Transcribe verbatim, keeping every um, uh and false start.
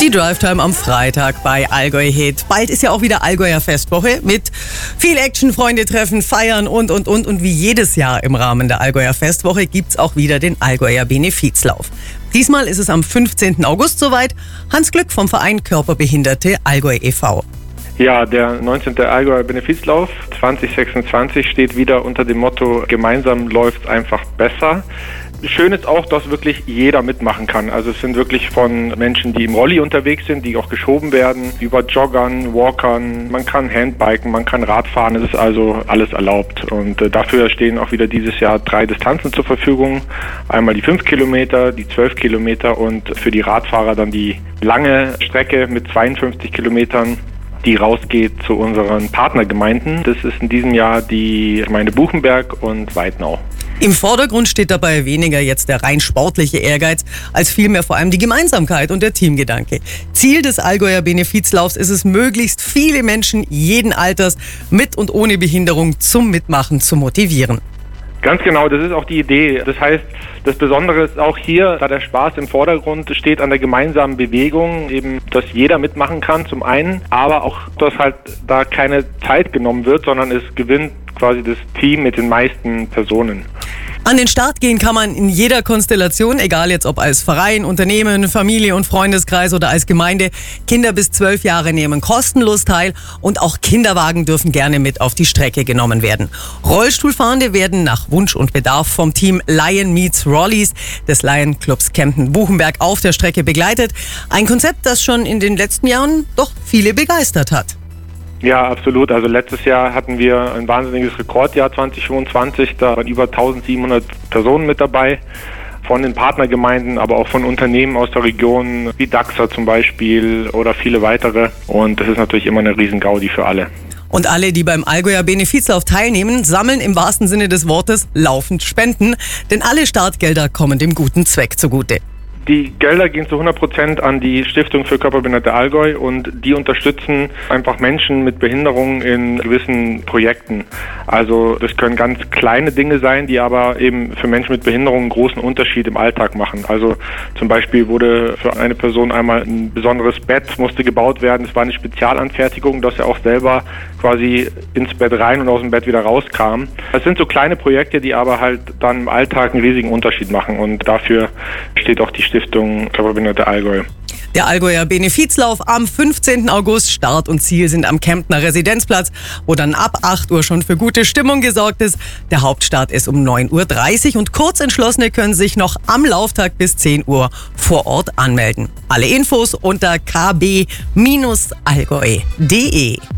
Die Drive-Time am Freitag bei Allgäu Hit. Bald ist ja auch wieder Allgäuer Festwoche mit viel Action, Freunde treffen, feiern und, und, und. Und wie jedes Jahr im Rahmen der Allgäuer Festwoche gibt's auch wieder den Allgäuer Benefizlauf. Diesmal ist es am fünfzehnten August soweit. Hans Glück vom Verein Körperbehinderte Allgäu e V Ja, der neunzehnte Allgäuer Benefizlauf zwanzig sechsundzwanzig steht wieder unter dem Motto: Gemeinsam läuft's einfach besser. Schön ist auch, dass wirklich jeder mitmachen kann. Also es sind wirklich von Menschen, die im Rolli unterwegs sind, die auch geschoben werden, über Joggern, Walkern, man kann Handbiken, man kann Radfahren, es ist also alles erlaubt. Und äh, dafür stehen auch wieder dieses Jahr drei Distanzen zur Verfügung. Einmal die fünf Kilometer, die zwölf Kilometer und für die Radfahrer dann die lange Strecke mit zweiundfünfzig Kilometern, die rausgeht zu unseren Partnergemeinden. Das ist in diesem Jahr die Gemeinde Buchenberg und Weidnau. Im Vordergrund steht dabei weniger jetzt der rein sportliche Ehrgeiz, als vielmehr vor allem die Gemeinsamkeit und der Teamgedanke. Ziel des Allgäuer Benefizlaufs ist es, möglichst viele Menschen jeden Alters mit und ohne Behinderung zum Mitmachen zu motivieren. Ganz genau, das ist auch die Idee. Das heißt, das Besondere ist auch hier, da der Spaß im Vordergrund steht, an der gemeinsamen Bewegung, eben, dass jeder mitmachen kann zum einen, aber auch, dass halt da keine Zeit genommen wird, sondern es gewinnt quasi das Team mit den meisten Personen. An den Start gehen kann man in jeder Konstellation, egal jetzt ob als Verein, Unternehmen, Familie und Freundeskreis oder als Gemeinde. Kinder bis zwölf Jahre nehmen kostenlos teil und auch Kinderwagen dürfen gerne mit auf die Strecke genommen werden. Rollstuhlfahrende werden nach Wunsch und Bedarf vom Team Lion Meets Rollies des Lion Clubs Kempten Buchenberg auf der Strecke begleitet. Ein Konzept, das schon in den letzten Jahren doch viele begeistert hat. Ja, absolut. Also letztes Jahr hatten wir ein wahnsinniges Rekordjahr zwanzig fünfundzwanzig. Da waren über eintausendsiebenhundert Personen mit dabei. Von den Partnergemeinden, aber auch von Unternehmen aus der Region, wie Daxa zum Beispiel oder viele weitere. Und das ist natürlich immer eine Riesengaudi für alle. Und alle, die beim Allgäuer Benefizlauf teilnehmen, sammeln im wahrsten Sinne des Wortes laufend Spenden. Denn alle Startgelder kommen dem guten Zweck zugute. Die Gelder gehen zu hundert Prozent an die Stiftung für Körperbehinderte Allgäu und die unterstützen einfach Menschen mit Behinderungen in gewissen Projekten. Also das können ganz kleine Dinge sein, die aber eben für Menschen mit Behinderungen einen großen Unterschied im Alltag machen. Also zum Beispiel wurde für eine Person einmal ein besonderes Bett, musste gebaut werden. Es war eine Spezialanfertigung, dass er auch selber quasi ins Bett rein und aus dem Bett wieder rauskam. Das sind so kleine Projekte, die aber halt dann im Alltag einen riesigen Unterschied machen und dafür steht auch die Stiftung Körperbehinderte Allgäu. Der Allgäuer Benefizlauf am fünfzehnten August. Start und Ziel sind am Kemptner Residenzplatz, wo dann ab acht Uhr schon für gute Stimmung gesorgt ist. Der Hauptstart ist um neun Uhr dreißig und Kurzentschlossene können sich noch am Lauftag bis zehn Uhr vor Ort anmelden. Alle Infos unter k b Bindestrich allgäu punkt d e.